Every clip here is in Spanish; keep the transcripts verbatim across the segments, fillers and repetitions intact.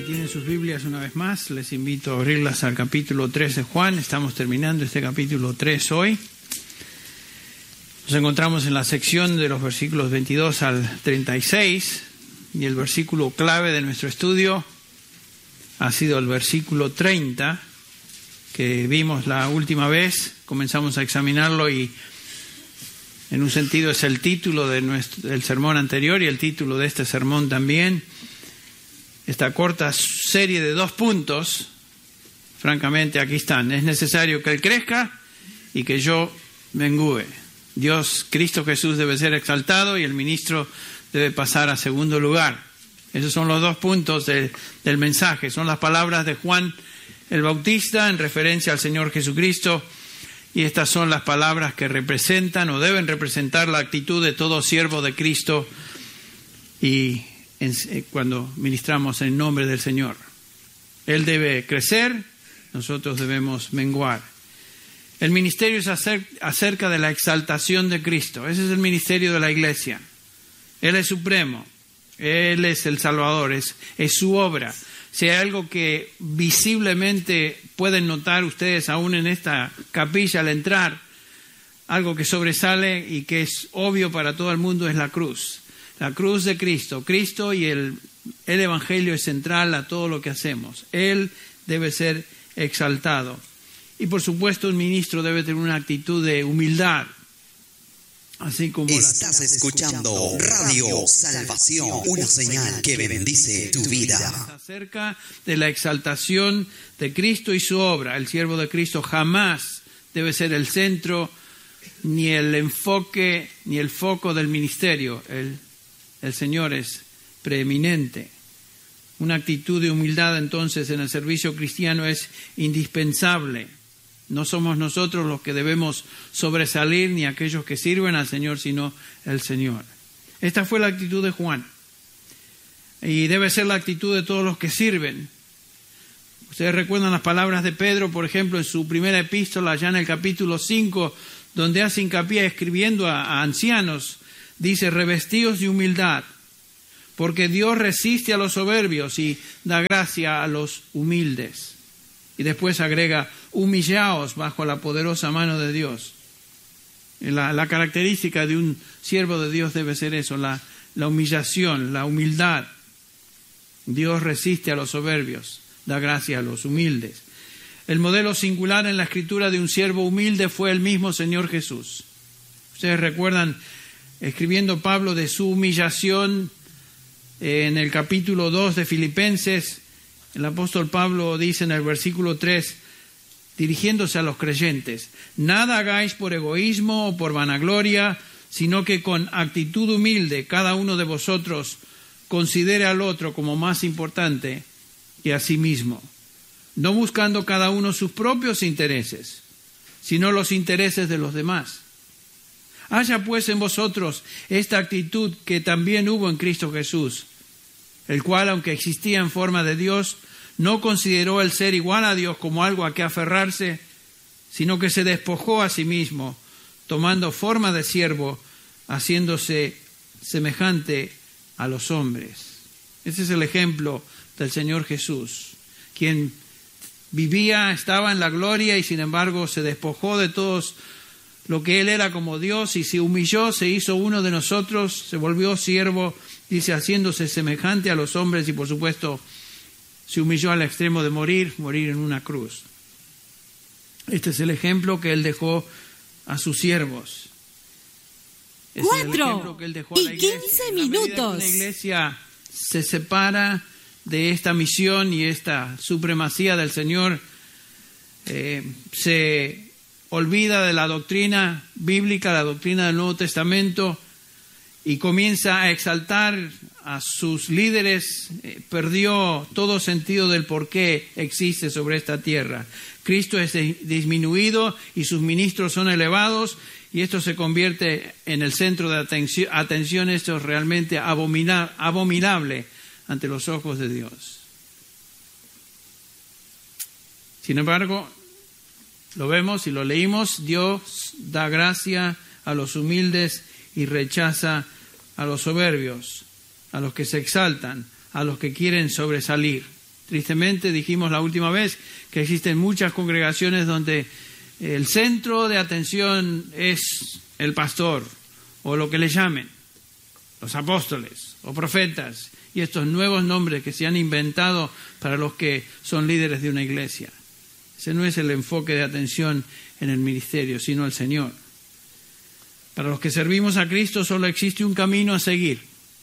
Tienen sus Biblias una vez más, les invito a abrirlas al capítulo tres de Juan. Estamos terminando este capítulo tres hoy. Nos encontramos en la sección de los versículos veintidós al treinta y seis, y el versículo clave de nuestro estudio ha sido el versículo treinta, que vimos la última vez. Comenzamos a examinarlo y en un sentido es el título de nuestro, del sermón anterior y el título de este sermón también. Esta corta serie de dos puntos, francamente aquí están. Es necesario que Él crezca y que yo mengüe. Dios, Cristo Jesús debe ser exaltado y el ministro debe pasar a segundo lugar. Esos son los dos puntos de, del mensaje. Son las palabras de Juan el Bautista en referencia al Señor Jesucristo. Y estas son las palabras que representan o deben representar la actitud de todo siervo de Cristo y en, cuando ministramos en nombre del Señor. Él debe crecer, nosotros debemos menguar. El ministerio es acer, acerca de la exaltación de Cristo. Ese es el ministerio de la iglesia. Él es supremo, Él es el Salvador, es, es su obra. Si hay algo que visiblemente pueden notar ustedes aún en esta capilla al entrar, algo que sobresale y que es obvio para todo el mundo es la cruz. La cruz de Cristo. Cristo y el, el Evangelio es central a todo lo que hacemos. Él debe ser exaltado. Y por supuesto un ministro debe tener una actitud de humildad. Así como estás escuchando Radio Salvación, una señal que bendice tu vida. Acerca de la exaltación de Cristo y su obra. El siervo de Cristo jamás debe ser el centro, ni el enfoque, ni el foco del ministerio. El, el Señor es preeminente. Una actitud de humildad entonces en el servicio cristiano es indispensable. No somos nosotros los que debemos sobresalir, ni aquellos que sirven al Señor, sino el Señor. Esta fue la actitud de Juan. Y debe ser la actitud de todos los que sirven. Ustedes recuerdan las palabras de Pedro, por ejemplo, en su primera epístola, ya en el capítulo cinco, donde hace hincapié escribiendo a, a ancianos. Dice, revestíos de humildad, porque Dios resiste a los soberbios y da gracia a los humildes. Y después agrega, humillaos bajo la poderosa mano de Dios. La, la característica de un siervo de Dios debe ser eso, la, la humillación, la humildad. Dios resiste a los soberbios, da gracia a los humildes. El modelo singular en la escritura de un siervo humilde fue el mismo Señor Jesús. Ustedes recuerdan, escribiendo Pablo de su humillación eh, en el capítulo dos de Filipenses, el apóstol Pablo dice en el versículo tres, dirigiéndose a los creyentes, nada hagáis por egoísmo o por vanagloria, sino que con actitud humilde cada uno de vosotros considere al otro como más importante que a sí mismo, no buscando cada uno sus propios intereses, sino los intereses de los demás. Haya pues en vosotros esta actitud que también hubo en Cristo Jesús, el cual, aunque existía en forma de Dios, no consideró el ser igual a Dios como algo a que aferrarse, sino que se despojó a sí mismo, tomando forma de siervo, haciéndose semejante a los hombres. Ese es el ejemplo del Señor Jesús, quien vivía, estaba en la gloria y sin embargo se despojó de todos lo que Él era como Dios y se humilló, se hizo uno de nosotros, se volvió siervo, dice, haciéndose semejante a los hombres y por supuesto se humilló al extremo de morir, morir en una cruz. Este es el ejemplo que Él dejó a sus siervos. Es Cuatro que él dejó a la y iglesia. quince En la medida que minutos. una iglesia se separa de esta misión y esta supremacía del Señor, eh, se olvida de la doctrina bíblica, la doctrina del Nuevo Testamento, y comienza a exaltar a sus líderes, eh, perdió todo sentido del por qué existe sobre esta tierra. Cristo es disminuido y sus ministros son elevados, y esto se convierte en el centro de atención. atención esto es realmente abomina, abominable ante los ojos de Dios. Sin embargo, lo vemos y lo leímos, Dios da gracia a los humildes y rechaza a los soberbios, a los que se exaltan, a los que quieren sobresalir. Tristemente dijimos la última vez que existen muchas congregaciones donde el centro de atención es el pastor, o lo que le llamen, los apóstoles o profetas, y estos nuevos nombres que se han inventado para los que son líderes de una iglesia. Ese no es el enfoque de atención en el ministerio, sino el Señor. Para los que servimos a Cristo solo existe un camino a seguir: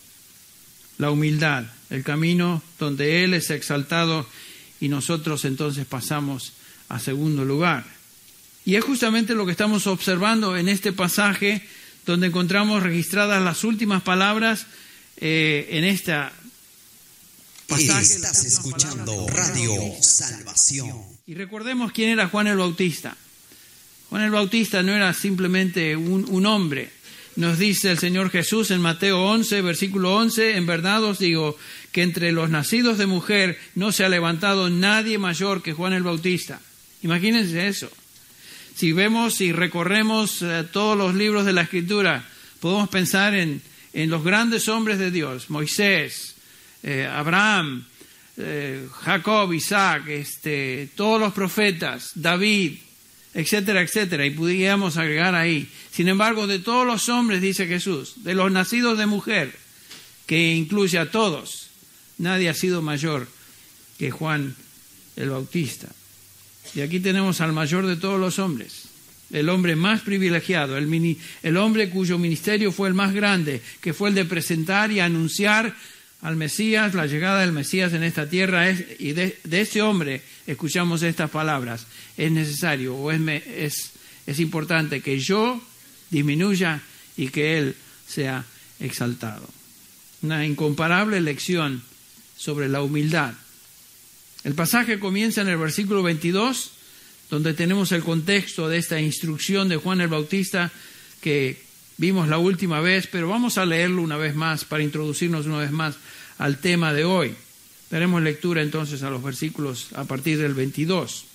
la humildad, el camino donde Él es exaltado y nosotros entonces pasamos a segundo lugar. Y es justamente lo que estamos observando en este pasaje, donde encontramos registradas las últimas palabras eh, en esta pasaje. Estás escuchando Radio Salvación. Y recordemos quién era Juan el Bautista. Juan el Bautista no era simplemente un, un hombre. Nos dice el Señor Jesús en Mateo once, versículo once, en verdad os digo que entre los nacidos de mujer no se ha levantado nadie mayor que Juan el Bautista. Imagínense eso. Si vemos y recorremos eh, todos los libros de la Escritura, podemos pensar en, en los grandes hombres de Dios: Moisés, eh, Abraham, eh, Jacob, Isaac, este, todos los profetas, David, etcétera, etcétera, y pudiéramos agregar ahí. Sin embargo, de todos los hombres, dice Jesús, de los nacidos de mujer, que incluye a todos, nadie ha sido mayor que Juan el Bautista. Y aquí tenemos al mayor de todos los hombres, el hombre más privilegiado, el, mini, el hombre cuyo ministerio fue el más grande, que fue el de presentar y anunciar al Mesías, la llegada del Mesías en esta tierra. Es, y de, de ese hombre escuchamos estas palabras: es necesario o es, es, es importante que yo disminuya y que Él sea exaltado. Una incomparable lección sobre la humildad. El pasaje comienza en el versículo veintidós, donde tenemos el contexto de esta instrucción de Juan el Bautista que vimos la última vez, pero vamos a leerlo una vez más para introducirnos una vez más al tema de hoy. Daremos lectura entonces a los versículos a partir del veintidós.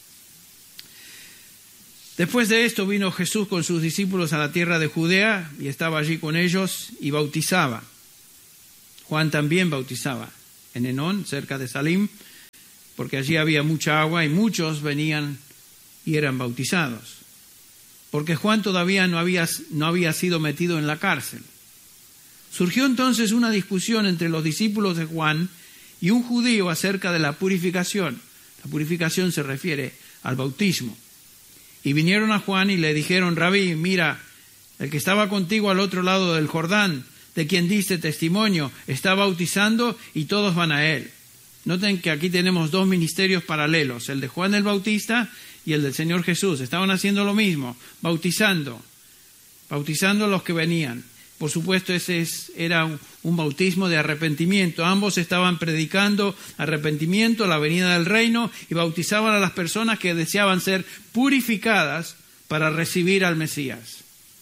Después de esto vino Jesús con sus discípulos a la tierra de Judea y estaba allí con ellos y bautizaba. Juan también bautizaba en Enón, cerca de Salim, porque allí había mucha agua y muchos venían y eran bautizados, porque Juan todavía no había, no había sido metido en la cárcel. Surgió entonces una discusión entre los discípulos de Juan y un judío acerca de la purificación. La purificación se refiere al bautismo. Y vinieron a Juan y le dijeron: Rabí, mira, el que estaba contigo al otro lado del Jordán, de quien diste testimonio, está bautizando y todos van a él. Noten que aquí tenemos dos ministerios paralelos, el de Juan el Bautista y el del Señor Jesús. Estaban haciendo lo mismo, bautizando, bautizando a los que venían. Por supuesto, ese es, era un, un bautismo de arrepentimiento. Ambos estaban predicando arrepentimiento, la venida del reino, y bautizaban a las personas que deseaban ser purificadas para recibir al Mesías.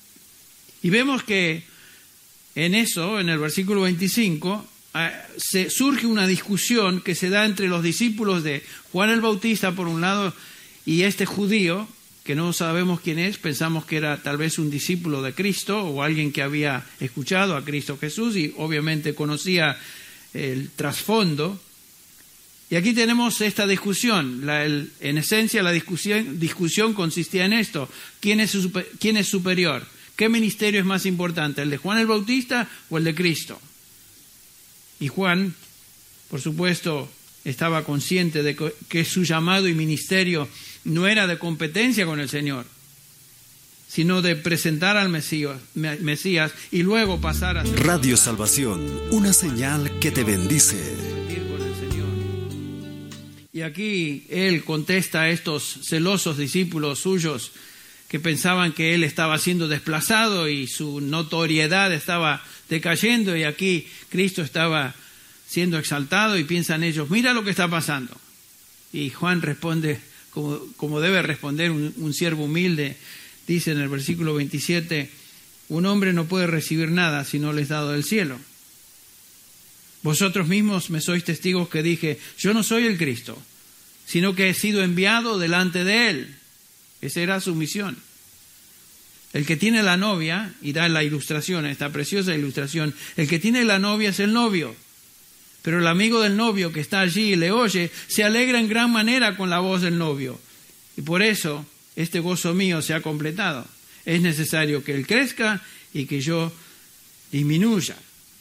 Y vemos que en eso, en el versículo veinticinco, se surge una discusión que se da entre los discípulos de Juan el Bautista por un lado y este judío que no sabemos quién es. Pensamos que era tal vez un discípulo de Cristo o alguien que había escuchado a Cristo Jesús y obviamente conocía el trasfondo. Y aquí tenemos esta discusión. La, el, en esencia la discusión, discusión consistía en esto: ¿quién es, quién es superior? ¿Qué ministerio es más importante, el de Juan el Bautista o el de Cristo? Y Juan, por supuesto, estaba consciente de que su llamado y ministerio no era de competencia con el Señor, sino de presentar al Mesías, Mesías y luego pasar a ser Radio Salvación, una señal que te bendice. Con el Señor. Y aquí él contesta a estos celosos discípulos suyos que pensaban que él estaba siendo desplazado y su notoriedad estaba decayendo, y aquí Cristo estaba siendo exaltado, y piensan ellos: mira lo que está pasando. Y Juan responde como, como debe responder un, un siervo humilde. Dice en el versículo veintisiete: un hombre no puede recibir nada si no le es dado del cielo. Vosotros mismos me sois testigos que dije: yo no soy el Cristo, sino que he sido enviado delante de él. Esa era su misión. El que tiene la novia, y da la ilustración, esta preciosa ilustración, el que tiene la novia es el novio. Pero el amigo del novio que está allí y le oye, se alegra en gran manera con la voz del novio. Y por eso este gozo mío se ha completado. Es necesario que él crezca y que yo disminuya.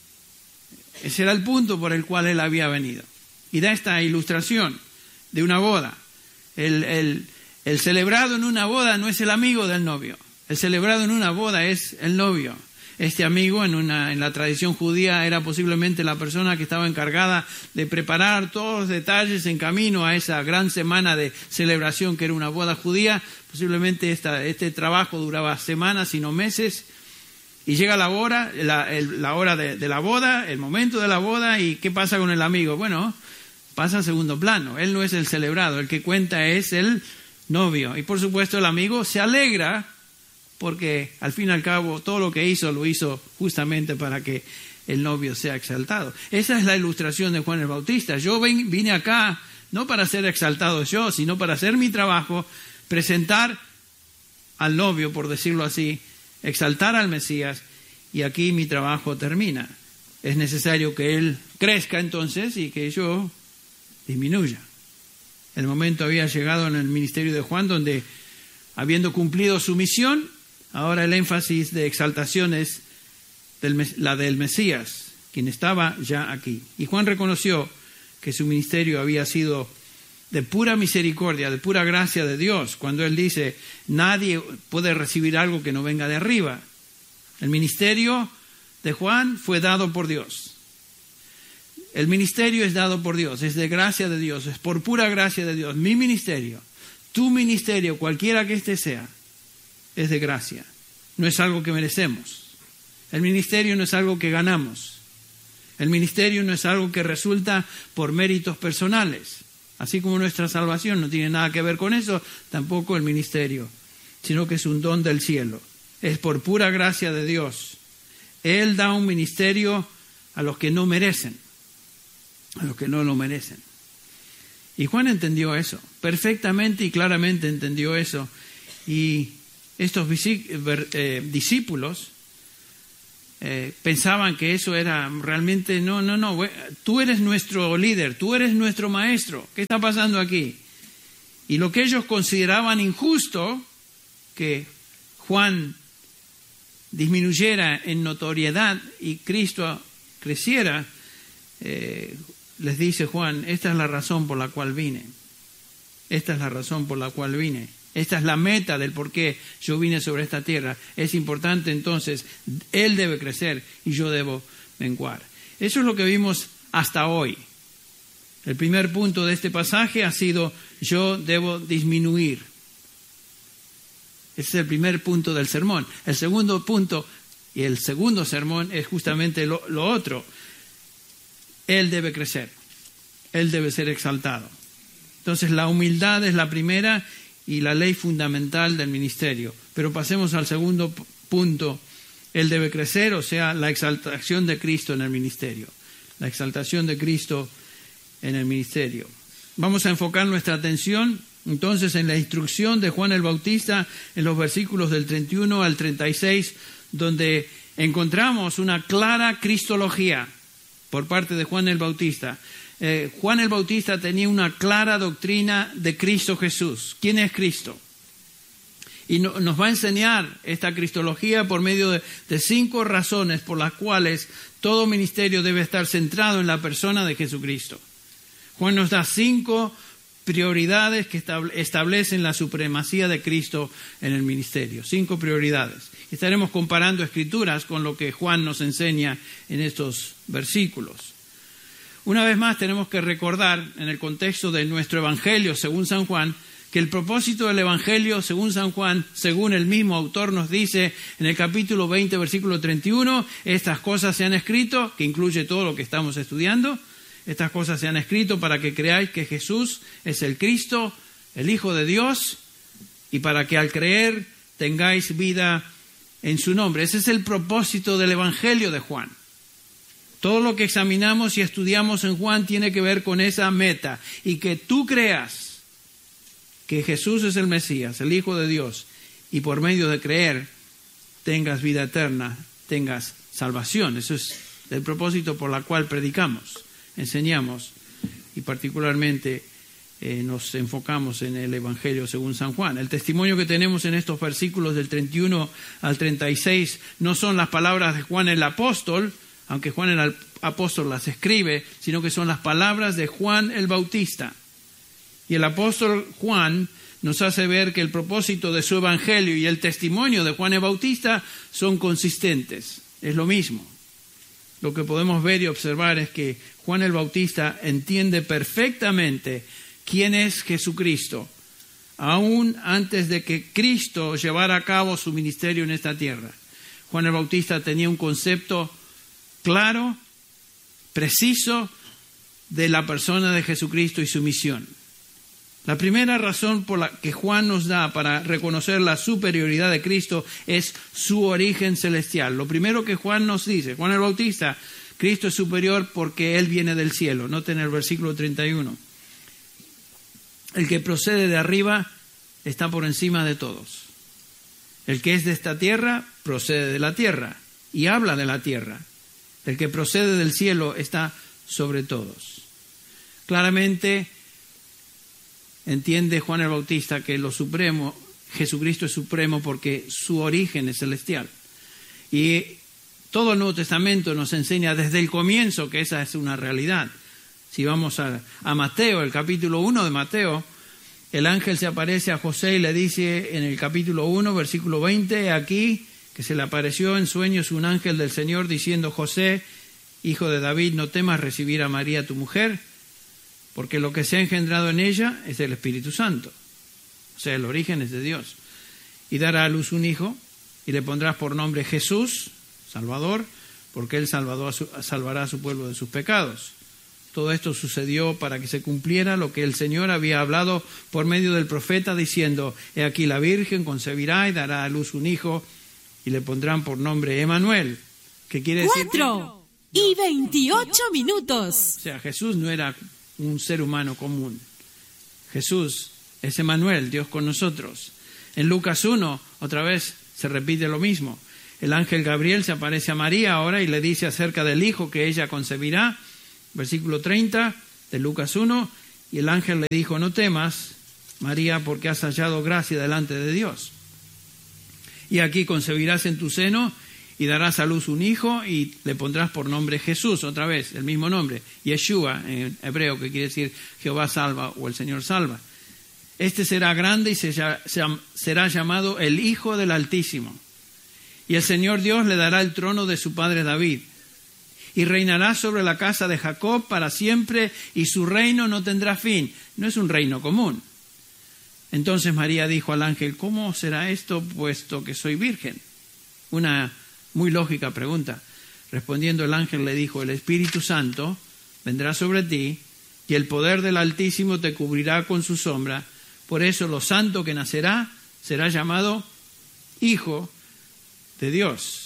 Ese era el punto por el cual él había venido. Y da esta ilustración de una boda. El, el, el celebrado en una boda no es el amigo del novio. El celebrado en una boda es el novio. Este amigo en, una, en la tradición judía era posiblemente la persona que estaba encargada de preparar todos los detalles en camino a esa gran semana de celebración que era una boda judía. Posiblemente esta, este trabajo duraba semanas y no meses. Y llega la hora, la, el, la hora de, de la boda, el momento de la boda, y ¿qué pasa con el amigo? Bueno, pasa a segundo plano. Él no es el celebrado, el que cuenta es el novio. Y por supuesto el amigo se alegra porque al fin y al cabo todo lo que hizo lo hizo justamente para que el novio sea exaltado. Esa es la ilustración de Juan el Bautista. Yo ven, vine acá no para ser exaltado yo, sino para hacer mi trabajo, presentar al novio, por decirlo así, exaltar al Mesías, y aquí mi trabajo termina. Es necesario que él crezca entonces y que yo disminuya. El momento había llegado en el ministerio de Juan donde, habiendo cumplido su misión, ahora el énfasis de exaltación es del, la del Mesías, quien estaba ya aquí. Y Juan reconoció que su ministerio había sido de pura misericordia, de pura gracia de Dios, cuando él dice, nadie puede recibir algo que no venga de arriba. El ministerio de Juan fue dado por Dios. El ministerio es dado por Dios, es de gracia de Dios, es por pura gracia de Dios. Mi ministerio, tu ministerio, cualquiera que éste sea, es de gracia. No es algo que merecemos. El ministerio no es algo que ganamos. El ministerio no es algo que resulta por méritos personales. Así como nuestra salvación no tiene nada que ver con eso, tampoco el ministerio, sino que es un don del cielo. Es por pura gracia de Dios. Él da un ministerio a los que no merecen, a los que no lo merecen. Y Juan entendió eso, perfectamente y claramente entendió eso. Y estos discípulos eh, pensaban que eso era realmente, no, no, no, tú eres nuestro líder, tú eres nuestro maestro, ¿qué está pasando aquí? Y lo que ellos consideraban injusto, que Juan disminuyera en notoriedad y Cristo creciera, eh, les dice Juan, esta es la razón por la cual vine, esta es la razón por la cual vine. Esta es la meta del por qué yo vine sobre esta tierra. Es importante entonces, Él debe crecer y yo debo menguar. Eso es lo que vimos hasta hoy. El primer punto de este pasaje ha sido, yo debo disminuir. Ese es el primer punto del sermón. El segundo punto y el segundo sermón es justamente lo, lo otro. Él debe crecer. Él debe ser exaltado. Entonces la humildad es la primera y la ley fundamental del ministerio. Pero pasemos al segundo punto. Él debe crecer, o sea, la exaltación de Cristo en el ministerio. La exaltación de Cristo en el ministerio. Vamos a enfocar nuestra atención entonces en la instrucción de Juan el Bautista en los versículos del treinta y uno al treinta y seis, donde encontramos una clara cristología por parte de Juan el Bautista. Eh, Juan el Bautista tenía una clara doctrina de Cristo Jesús. ¿Quién es Cristo? Y no, nos va a enseñar esta cristología por medio de, de cinco razones por las cuales todo ministerio debe estar centrado en la persona de Jesucristo. Juan nos da cinco prioridades que establecen la supremacía de Cristo en el ministerio. Cinco prioridades. Estaremos comparando escrituras con lo que Juan nos enseña en estos versículos. Una vez más tenemos que recordar en el contexto de nuestro Evangelio según San Juan, que el propósito del Evangelio según San Juan, según el mismo autor nos dice en el capítulo veinte, versículo treinta y uno, estas cosas se han escrito, que incluye todo lo que estamos estudiando, estas cosas se han escrito para que creáis que Jesús es el Cristo, el Hijo de Dios, y para que al creer tengáis vida en su nombre. Ese es el propósito del Evangelio de Juan. Todo lo que examinamos y estudiamos en Juan tiene que ver con esa meta, y que tú creas que Jesús es el Mesías, el Hijo de Dios, y por medio de creer tengas vida eterna, tengas salvación. Eso es el propósito por el cual predicamos. enseñamos, y particularmente eh, nos enfocamos en el Evangelio según San Juan. El testimonio que tenemos en estos versículos del treinta y uno al treinta y seis no son las palabras de Juan el apóstol, aunque Juan el apóstol las escribe, sino que son las palabras de Juan el Bautista. Y el apóstol Juan nos hace ver que el propósito de su evangelio y el testimonio de Juan el Bautista son consistentes. Es lo mismo. Lo que podemos ver y observar es que Juan el Bautista entiende perfectamente quién es Jesucristo, aún antes de que Cristo llevara a cabo su ministerio en esta tierra. Juan el Bautista tenía un concepto claro, preciso, de la persona de Jesucristo y su misión. La primera razón por la que Juan nos da para reconocer la superioridad de Cristo es su origen celestial. Lo primero que Juan nos dice, Juan el Bautista, Cristo es superior porque Él viene del cielo. Noten el versículo treinta y uno. El que procede de arriba está por encima de todos. El que es de esta tierra procede de la tierra y habla de la tierra. El que procede del cielo está sobre todos. Claramente entiende Juan el Bautista que lo supremo, Jesucristo es supremo porque su origen es celestial. Y todo el Nuevo Testamento nos enseña desde el comienzo que esa es una realidad. Si vamos a, a Mateo, el capítulo uno de Mateo, el ángel se aparece a José y le dice en el capítulo uno, versículo veinte, aquí que se le apareció en sueños un ángel del Señor diciendo, José, hijo de David, no temas recibir a María tu mujer, porque lo que se ha engendrado en ella es del Espíritu Santo. O sea, el origen es de Dios. Y dará a luz un hijo, y le pondrás por nombre Jesús, Salvador, porque él salvador, salvará a su pueblo de sus pecados. Todo esto sucedió para que se cumpliera lo que el Señor había hablado por medio del profeta, diciendo, he aquí la Virgen concebirá y dará a luz un hijo, y le pondrán por nombre Emanuel, que quiere decir... Cuatro y veintiocho minutos. O sea, Jesús no era un ser humano común. Jesús es Emanuel, Dios con nosotros. En Lucas uno, otra vez, se repite lo mismo. El ángel Gabriel se aparece a María ahora y le dice acerca del hijo que ella concebirá. Versículo treinta de Lucas uno, y el ángel le dijo, no temas, María, porque has hallado gracia delante de Dios. Y aquí concebirás en tu seno y darás a luz un hijo y le pondrás por nombre Jesús, otra vez, el mismo nombre, Yeshua en hebreo, que quiere decir Jehová salva o el Señor salva. Este será grande y se, se, será llamado el Hijo del Altísimo. Y el Señor Dios le dará el trono de su padre David. Y reinará sobre la casa de Jacob para siempre, y su reino no tendrá fin. No es un reino común. Entonces María dijo al ángel, ¿cómo será esto puesto que soy virgen? Una muy lógica pregunta. Respondiendo el ángel le dijo, el Espíritu Santo vendrá sobre ti, y el poder del Altísimo te cubrirá con su sombra. Por eso lo santo que nacerá será llamado Hijo de Dios.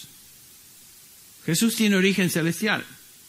Jesús tiene origen celestial.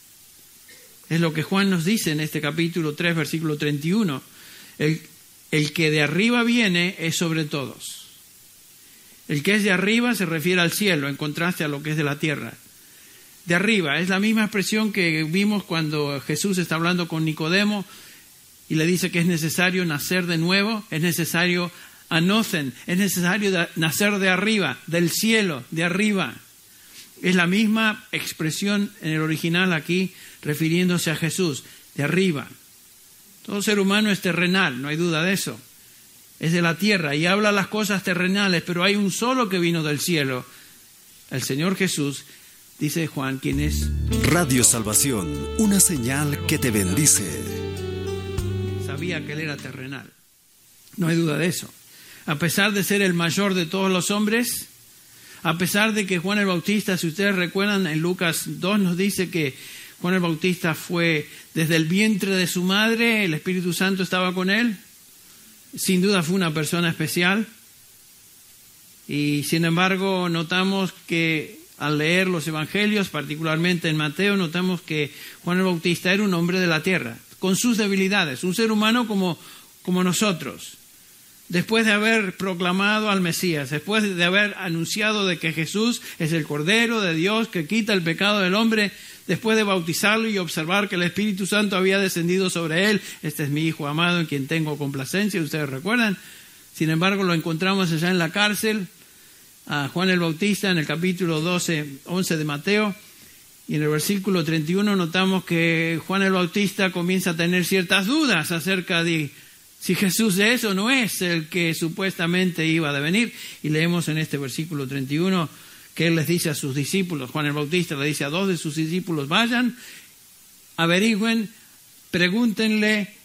Es lo que Juan nos dice en este capítulo tres, versículo treinta y uno. El, el que de arriba viene es sobre todos. El que es de arriba se refiere al cielo, en contraste a lo que es de la tierra. De arriba es la misma expresión que vimos cuando Jesús está hablando con Nicodemo y le dice que es necesario nacer de nuevo, es necesario anocen, es necesario nacer de arriba, del cielo, de arriba. Es la misma expresión en el original aquí, refiriéndose a Jesús, de arriba. Todo ser humano es terrenal, no hay duda de eso. Es de la tierra y habla las cosas terrenales, pero hay un solo que vino del cielo, el Señor Jesús, dice Juan, quien es... Radio Salvación, una señal que te bendice. Sabía que él era terrenal, no hay duda de eso. A pesar de ser el mayor de todos los hombres... A pesar de que Juan el Bautista, si ustedes recuerdan, en Lucas dos nos dice que Juan el Bautista fue desde el vientre de su madre, el Espíritu Santo estaba con él. Sin duda fue una persona especial. Y sin embargo, notamos que al leer los evangelios, particularmente en Mateo, notamos que Juan el Bautista era un hombre de la tierra, con sus debilidades, un ser humano como, como nosotros. Después de haber proclamado al Mesías, después de haber anunciado de que Jesús es el Cordero de Dios que quita el pecado del hombre, después de bautizarlo y observar que el Espíritu Santo había descendido sobre él. Este es mi Hijo amado en quien tengo complacencia, ustedes recuerdan. Sin embargo, lo encontramos allá en la cárcel, a Juan el Bautista, en el capítulo doce, once de Mateo. Y en el versículo treinta y uno notamos que Juan el Bautista comienza a tener ciertas dudas acerca de si Jesús es o no es el que supuestamente iba a venir. Y leemos en este versículo treinta y uno que él les dice a sus discípulos, Juan el Bautista le dice a dos de sus discípulos, vayan, averigüen, pregúntenle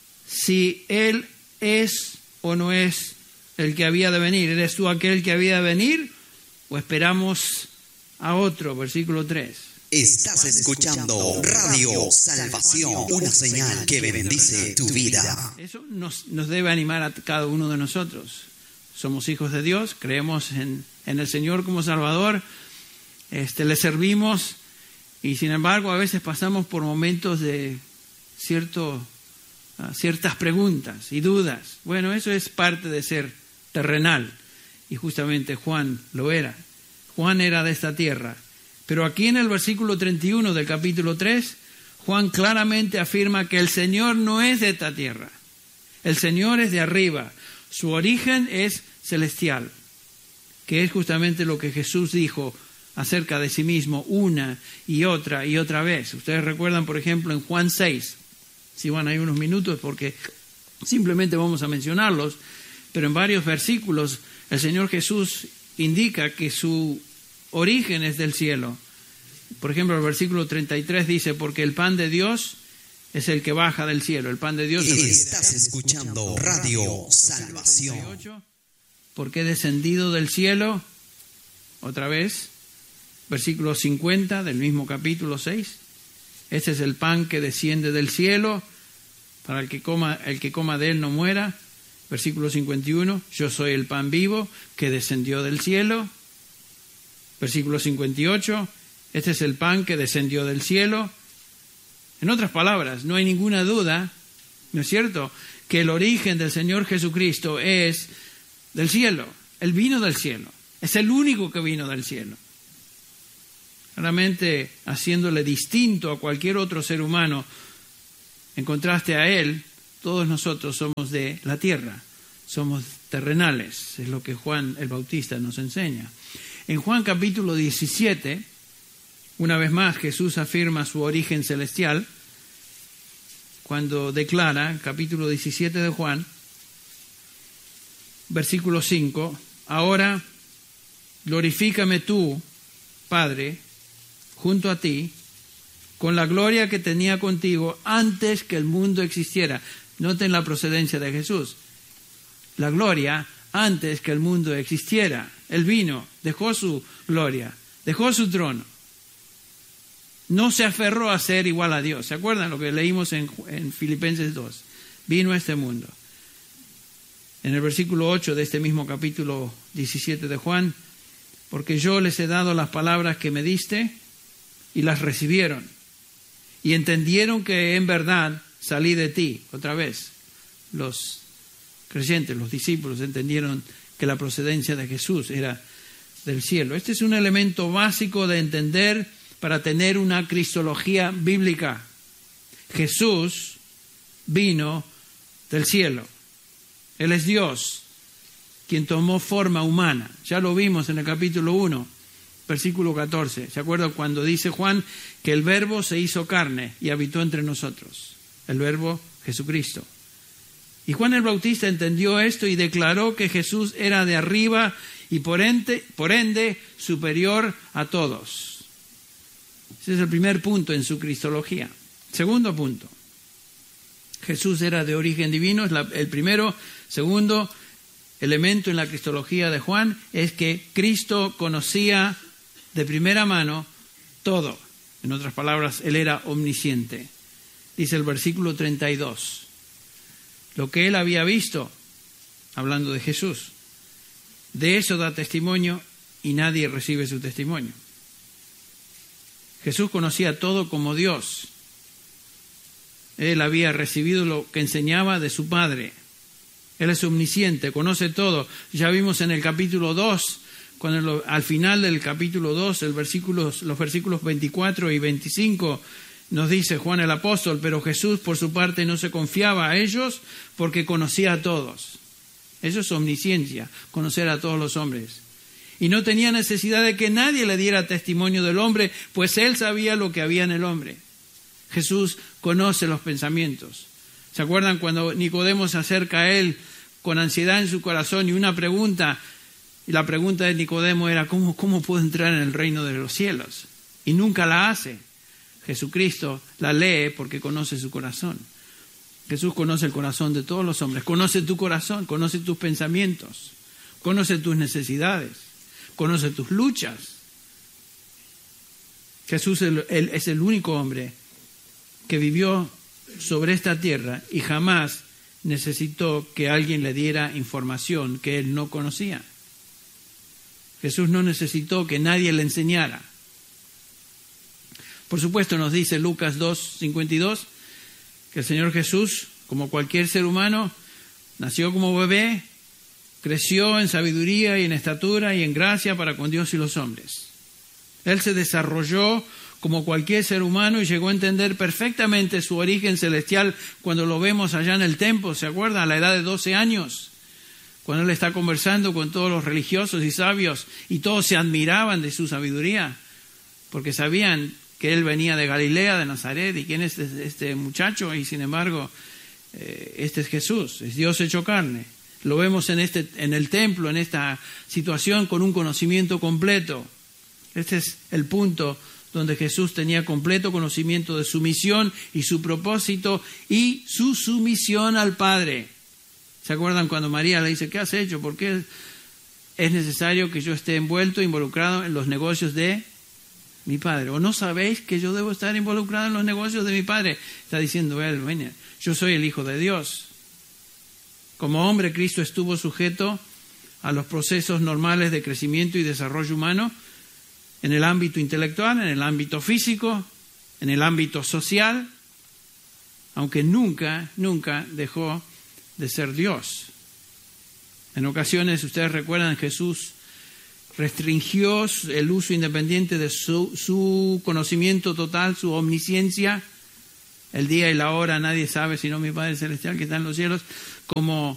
si él es o no es el que había de venir. ¿Eres tú aquel que había de venir o esperamos a otro? Versículo tres. Estás escuchando Radio Salvación, una señal que bendice tu vida. Eso nos, nos debe animar a cada uno de nosotros. Somos hijos de Dios, creemos en, en el Señor como Salvador, este, le servimos y sin embargo a veces pasamos por momentos de cierto, uh, ciertas preguntas y dudas. Bueno, eso es parte de ser terrenal y justamente Juan lo era. Juan era de esta tierra. Pero aquí en el versículo treinta y uno del capítulo tres, Juan claramente afirma que el Señor no es de esta tierra. El Señor es de arriba. Su origen es celestial, que es justamente lo que Jesús dijo acerca de sí mismo una y otra y otra vez. Ustedes recuerdan, por ejemplo, en Juan seis, si van ahí unos minutos porque simplemente vamos a mencionarlos, pero en varios versículos el Señor Jesús indica que su origen es del cielo. Por ejemplo, el versículo treinta y tres dice, porque el pan de Dios es el que baja del cielo. El pan de Dios es el... Estás escuchando Radio Salvación. Porque he descendido del cielo, otra vez, versículo cincuenta del mismo capítulo seis. Este es el pan que desciende del cielo, para el que coma, el que coma de él no muera. Versículo cincuenta y uno, yo soy el pan vivo que descendió del cielo. Versículo cincuenta y ocho, este es el pan que descendió del cielo. En otras palabras, no hay ninguna duda, ¿no es cierto?, que el origen del Señor Jesucristo es del cielo. Él vino del cielo. Es el único que vino del cielo. Realmente haciéndole distinto a cualquier otro ser humano, en contraste a Él, todos nosotros somos de la tierra, somos terrenales, es lo que Juan el Bautista nos enseña. En Juan capítulo diecisiete, una vez más Jesús afirma su origen celestial, cuando declara, capítulo diecisiete de Juan, versículo cinco, ahora glorifícame tú, Padre, junto a ti, con la gloria que tenía contigo antes que el mundo existiera. Noten la procedencia de Jesús. La gloria antes que el mundo existiera. Él vino, dejó su gloria, dejó su trono. No se aferró a ser igual a Dios. ¿Se acuerdan lo que leímos en, en Filipenses dos? Vino a este mundo. En el versículo ocho de este mismo capítulo diecisiete de Juan, porque yo les he dado las palabras que me diste y las recibieron y entendieron que en verdad salí de ti. Otra vez, los creyentes, los discípulos entendieron que la procedencia de Jesús era del cielo. Este es un elemento básico de entender para tener una cristología bíblica. Jesús vino del cielo. Él es Dios, quien tomó forma humana. Ya lo vimos en el capítulo uno, versículo catorce. ¿Se acuerdan cuando dice Juan que el Verbo se hizo carne y habitó entre nosotros? El Verbo Jesucristo. Y Juan el Bautista entendió esto y declaró que Jesús era de arriba y por ende, por ende superior a todos. Ese es el primer punto en su cristología. Segundo punto. Jesús era de origen divino, es la, el primero. Segundo elemento en la cristología de Juan es que Cristo conocía de primera mano todo. En otras palabras, Él era omnisciente. Dice el versículo treinta y dos. Lo que Él había visto, hablando de Jesús, de eso da testimonio y nadie recibe su testimonio. Jesús conocía todo como Dios. Él había recibido lo que enseñaba de su Padre. Él es omnisciente, conoce todo. Ya vimos en el capítulo dos, cuando lo, al final del capítulo dos, el versículos, los versículos veinticuatro y veinticinco, nos dice Juan el apóstol, pero Jesús por su parte no se confiaba a ellos porque conocía a todos. Eso es omnisciencia, conocer a todos los hombres. Y no tenía necesidad de que nadie le diera testimonio del hombre, pues él sabía lo que había en el hombre. Jesús conoce los pensamientos. ¿Se acuerdan cuando Nicodemo se acerca a él con ansiedad en su corazón y una pregunta? Y la pregunta de Nicodemo era, ¿cómo, cómo puedo entrar en el reino de los cielos? Y nunca la hace. Jesucristo la lee porque conoce su corazón. Jesús conoce el corazón de todos los hombres, conoce tu corazón, conoce tus pensamientos, conoce tus necesidades, conoce tus luchas. Jesús es el único hombre que vivió sobre esta tierra y jamás necesitó que alguien le diera información que él no conocía. Jesús no necesitó que nadie le enseñara. Por supuesto, nos dice Lucas dos cincuenta y dos, que el Señor Jesús, como cualquier ser humano, nació como bebé, creció en sabiduría y en estatura y en gracia para con Dios y los hombres. Él se desarrolló como cualquier ser humano y llegó a entender perfectamente su origen celestial cuando lo vemos allá en el templo, ¿se acuerdan? A la edad de doce años, cuando él está conversando con todos los religiosos y sabios y todos se admiraban de su sabiduría, porque sabían que él venía de Galilea, de Nazaret, y quién es este muchacho, y sin embargo, eh, este es Jesús, es Dios hecho carne. Lo vemos en, este, en el templo, en esta situación, con un conocimiento completo. Este es el punto donde Jesús tenía completo conocimiento de su misión y su propósito y su sumisión al Padre. ¿Se acuerdan cuando María le dice, ¿qué has hecho? ¿Por qué es necesario que yo esté envuelto, involucrado en los negocios de mi Padre? ¿O no sabéis que yo debo estar involucrado en los negocios de mi Padre? Está diciendo él, bueno, yo soy el Hijo de Dios. Como hombre, Cristo estuvo sujeto a los procesos normales de crecimiento y desarrollo humano en el ámbito intelectual, en el ámbito físico, en el ámbito social, aunque nunca, nunca dejó de ser Dios. En ocasiones, ustedes recuerdan, Jesús restringió el uso independiente de su, su conocimiento total, su omnisciencia. El día y la hora nadie sabe sino mi Padre Celestial que está en los cielos. Como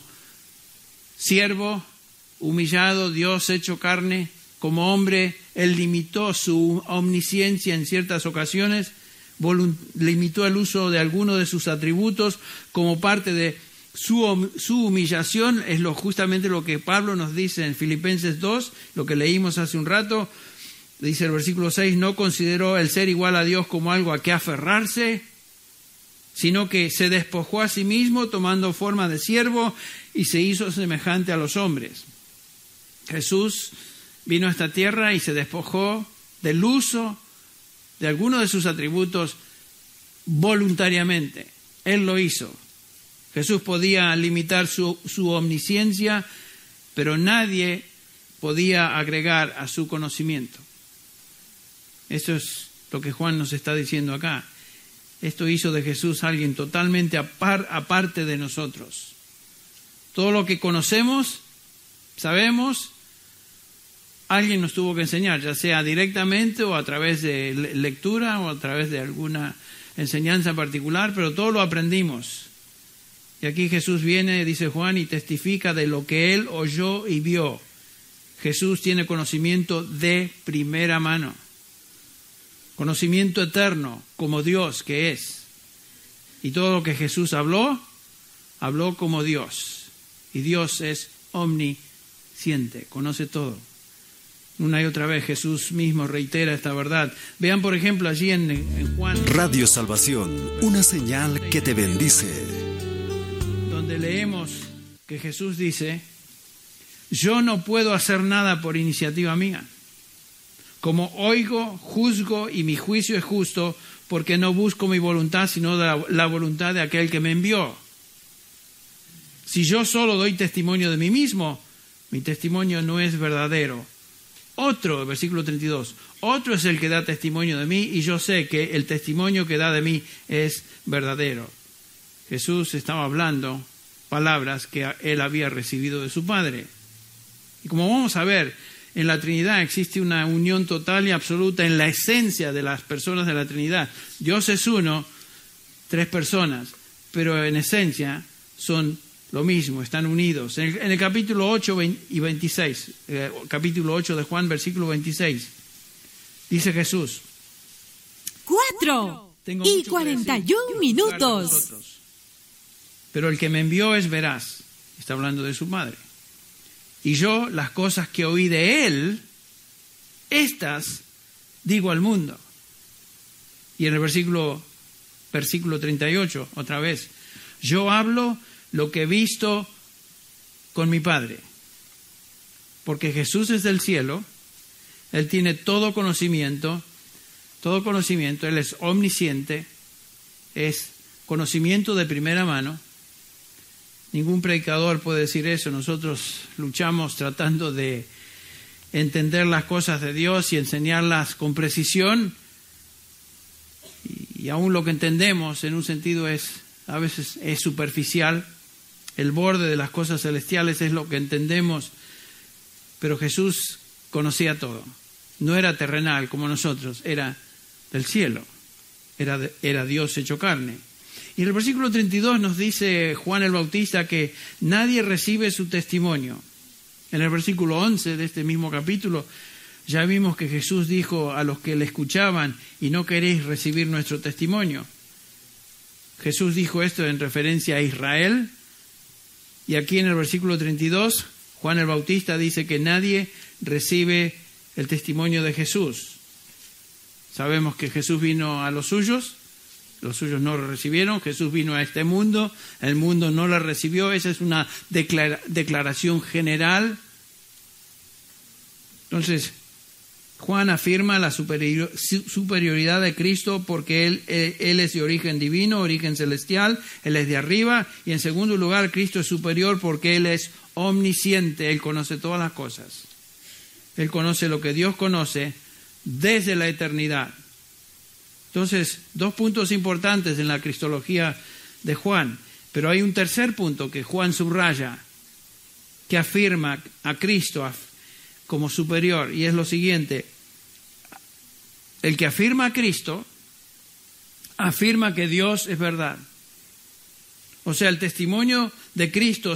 siervo, humillado, Dios hecho carne, como hombre, él limitó su omnisciencia en ciertas ocasiones, volunt- limitó el uso de algunos de sus atributos como parte de su, su humillación. Es lo, justamente lo que Pablo nos dice en Filipenses dos, lo que leímos hace un rato. Dice el versículo seis, no consideró el ser igual a Dios como algo a que aferrarse, sino que se despojó a sí mismo tomando forma de siervo y se hizo semejante a los hombres. Jesús vino a esta tierra y se despojó del uso de algunos de sus atributos voluntariamente. Él lo hizo. Jesús podía limitar su, su omnisciencia, pero nadie podía agregar a su conocimiento. Eso es lo que Juan nos está diciendo acá. Esto hizo de Jesús alguien totalmente apar, aparte de nosotros. Todo lo que conocemos, sabemos, alguien nos tuvo que enseñar, ya sea directamente o a través de lectura o a través de alguna enseñanza particular, pero todo lo aprendimos. Y aquí Jesús viene, dice Juan, y testifica de lo que él oyó y vio. Jesús tiene conocimiento de primera mano. Conocimiento eterno, como Dios que es. Y todo lo que Jesús habló, habló como Dios. Y Dios es omnisciente, conoce todo. Una y otra vez Jesús mismo reitera esta verdad. Vean, por ejemplo, allí en, en Juan... Radio Salvación, una señal que te bendice. Donde leemos que Jesús dice, yo no puedo hacer nada por iniciativa mía. Como oigo, juzgo y mi juicio es justo, porque no busco mi voluntad, sino la, la voluntad de aquel que me envió. Si yo solo doy testimonio de mí mismo, mi testimonio no es verdadero. Otro, versículo treinta y dos, otro es el que da testimonio de mí, y yo sé que el testimonio que da de mí es verdadero. Jesús estaba hablando palabras que él había recibido de su Padre. Y como vamos a ver, en la Trinidad existe una unión total y absoluta en la esencia de las personas de la Trinidad. Dios es uno, tres personas, pero en esencia son lo mismo, están unidos. En el, en el capítulo ocho y veintiséis, eh, capítulo ocho de Juan, versículo veintiséis, dice Jesús: Cuatro Tengo y mucho cuarenta que y decir, un quiero hablar de minutos. vosotros. Pero el que me envió es veraz. Está hablando de su madre. Y yo, las cosas que oí de él, estas digo al mundo. Y en el versículo, versículo treinta y ocho, otra vez: yo hablo lo que he visto con mi Padre. Porque Jesús es del cielo, Él tiene todo conocimiento, todo conocimiento, Él es omnisciente, es conocimiento de primera mano. Ningún predicador puede decir eso. Nosotros luchamos tratando de entender las cosas de Dios y enseñarlas con precisión. Y, y aún lo que entendemos en un sentido es, a veces es superficial. El borde de las cosas celestiales es lo que entendemos. Pero Jesús conocía todo. No era terrenal como nosotros, era del cielo. Era, de, era Dios hecho carne. Y en el versículo treinta y dos nos dice Juan el Bautista que nadie recibe su testimonio. En el versículo once de este mismo capítulo ya vimos que Jesús dijo a los que le escuchaban: y no queréis recibir nuestro testimonio. Jesús dijo esto en referencia a Israel. Y aquí en el versículo treinta y dos, Juan el Bautista dice que nadie recibe el testimonio de Jesús. Sabemos que Jesús vino a los suyos, los suyos no lo recibieron. Jesús vino a este mundo, el mundo no lo recibió. Esa es una declara- declaración general. Entonces, Juan afirma la superior- superioridad de Cristo porque él, él, él es de origen divino, origen celestial, Él es de arriba. Y en segundo lugar, Cristo es superior porque Él es omnisciente, Él conoce todas las cosas. Él conoce lo que Dios conoce desde la eternidad. Entonces, dos puntos importantes en la cristología de Juan. Pero hay un tercer punto que Juan subraya, que afirma a Cristo como superior, y es lo siguiente: el que afirma a Cristo afirma que Dios es verdad. O sea, el testimonio de Cristo